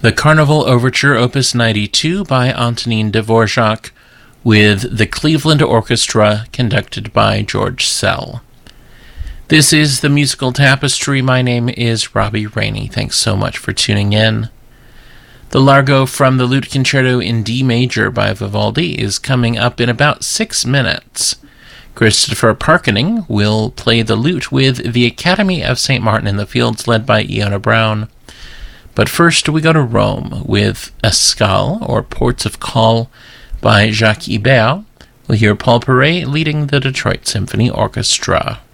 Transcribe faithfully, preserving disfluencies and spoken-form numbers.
The Carnival Overture, Opus ninety-two by Antonin Dvorak, with the Cleveland Orchestra, conducted by George Szell. This is the Musical Tapestry. My name is Robbie Rainey. Thanks so much for tuning in. The Largo from the Lute Concerto in D Major by Vivaldi is coming up in about six minutes. Christopher Parkening will play the lute with the Academy of Saint Martin in the Fields, led by Iona Brown. But first we go to Rome with Escale, or Ports of Call, by Jacques Ibert. We'll hear Paul Paret leading the Detroit Symphony Orchestra.